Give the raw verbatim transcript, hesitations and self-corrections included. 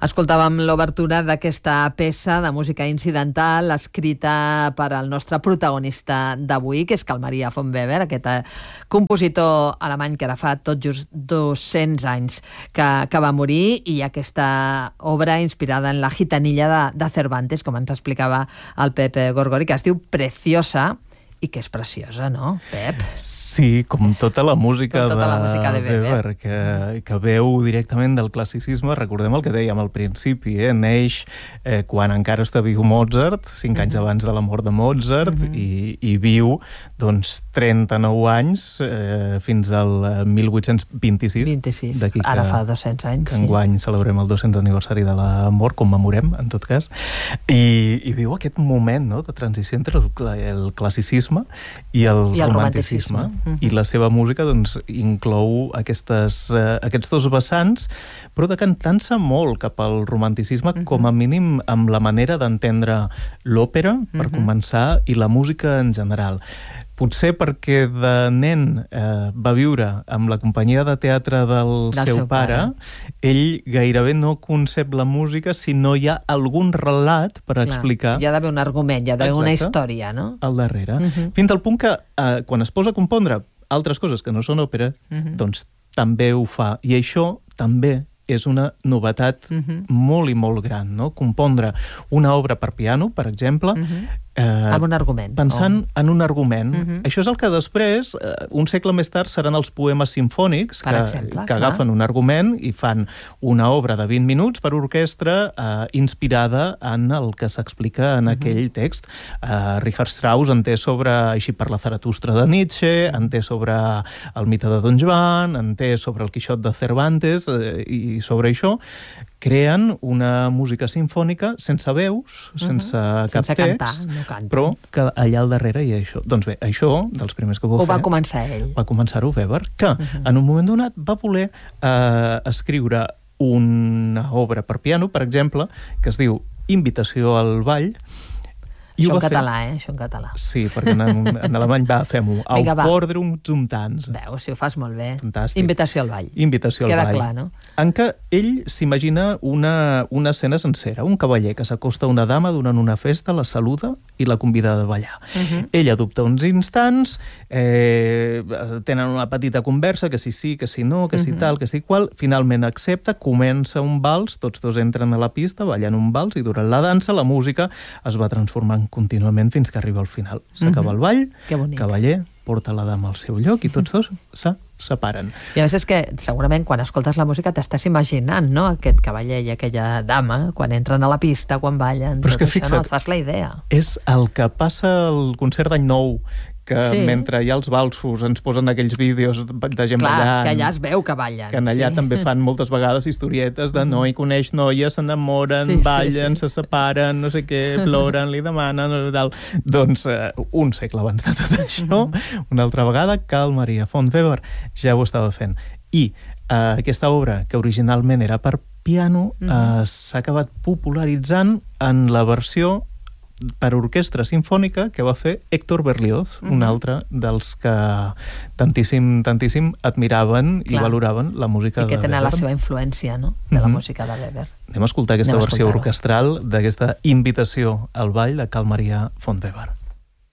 Escoltàvem l'obertura d'aquesta peça de música incidental escrita per al nostre protagonista d'avui, que és Carl Maria von Weber, aquest compositor alemany que ara fa tot just dos-cents anys que, que va morir, i aquesta obra inspirada en la gitanilla de, de Cervantes, com ens explicava el Pep Gorgori, que es diu Preciosa, i que és preciosa, no, Pep? Sí, com tota la música, tota de, la música de Weber, Weber, que, que veu directament del classicisme. Recordem el que dèiem al principi, eh? Neix eh, quan encara està viu Mozart, cinc anys uh-huh. abans de la mort de Mozart, uh-huh. i, i viu doncs, trenta-nou anys eh, fins al mil vuit-cents vint-i-sis. vint-i-sis, ara que, fa dos-cents anys. Que enguany sí. celebrem el dos-cents aniversari de la mort, commemorem, en tot cas, i, i viu aquest moment, no?, de transició entre el, el classicisme i el, I el romanticisme. romanticisme. Uh-huh. I la seva música doncs, inclou aquestes, eh, aquests dos vessants, però decantant-se molt cap al romanticisme, uh-huh. com a mínim amb la manera d'entendre l'òpera, per uh-huh. començar, i la música en general. Potser perquè de nen eh, va viure amb la companyia de teatre del, del seu, seu pare, pare, ell gairebé no concep la música si no hi ha algun relat per Clar, explicar... Hi ha d'haver un argument, hi ha d'haver una història, no? Al darrere. Uh-huh. Fins al punt que, eh, quan es posa a compondre altres coses que no són òpera, uh-huh. doncs també ho fa. I això també és una novetat uh-huh. molt i molt gran, no? Compondre una obra per piano, per exemple, uh-huh. eh, amb un argument. Pensant oh. en un argument. Uh-huh. Això és el que després, eh, un segle més tard, seran els poemes simfònics, per que, exemple, que agafen un argument i fan una obra de vint minuts per orquestra eh, inspirada en el que s'explica en uh-huh. aquell text. Eh, Richard Strauss en té sobre Així parla Zaratustra de Nietzsche, en té sobre el mite de Don Juan, en té sobre el Quixot de Cervantes, eh, i i sobre això creen una música simfònica sense veus, uh-huh. sense cap sense text, cantar, no canten. però que allà al darrere hi ha això. Doncs bé, això, dels primers que ho va ho fer... va començar ell. Va començar-ho Weber, que uh-huh. en un moment donat va voler eh, escriure una obra per piano, per exemple, que es diu Invitació al ball. I això en fer... català, eh? Això en català. Sí, perquè en, en alemany va, fem-ho. Aufforderung zum Tanz. Veus, si ho fas molt bé. Fantàstic. Invitació al ball. Invitació al Queda ball. clar, no? En què ell s'imagina una, una escena sencera. Un cavaller que s'acosta a una dama durant una festa, la saluda i la convida a ballar. Uh-huh. Ell adopta uns instants, eh, tenen una petita conversa, que si sí, que si no, que si uh-huh. tal, que si qual, finalment accepta, comença un vals, tots dos entren a la pista, ballant un vals, i durant la dansa la música es va transformant contínuament fins que arriba al final. S'acaba el ball, cavaller porta la dama al seu lloc i tots dos se separen. I a més és que segurament quan escoltes la música t'estàs imaginant, no?, aquest cavaller i aquella dama quan entren a la pista, quan ballen, però tot que això, fixa't, no? Et fas la idea. És el que passa al concert d'Any Nou, que sí. mentre hi ha els valsos ens posen aquells vídeos de gent Clar, ballant. Que allà es veu que ballen. Que allà sí. també fan moltes vegades historietes de noi coneix noia, s'enamoren, sí, ballen, sí, sí. se separen, no sé què, ploren, li demanen, no sé tal. Doncs eh, un segle abans de tot això, uh-huh. una altra vegada, Carl Maria von Weber ja ho estava fent. I eh, aquesta obra, que originalment era per piano, uh-huh. eh, s'ha acabat popularitzant en la versió per orquestra simfònica que va fer Héctor Berlioz, uh-huh. un altre dels que tantíssim, tantíssim admiraven Clar. i valoraven la música de Weber. I que tenen la seva influència, no?, de la uh-huh. música de Weber. Anem a escoltar aquesta Anem versió orquestral d'aquesta Invitació al ball de Carl Maria von Weber.